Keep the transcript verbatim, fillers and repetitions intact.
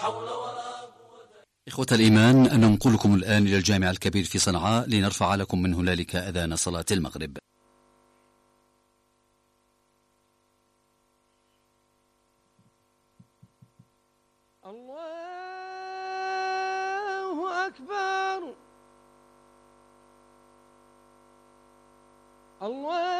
إخوة الإيمان، ننقلكم الآن إلى الجامع الكبير في صنعاء لنرفع لكم من هنالك أذان صلاة المغرب. الله أكبر. الله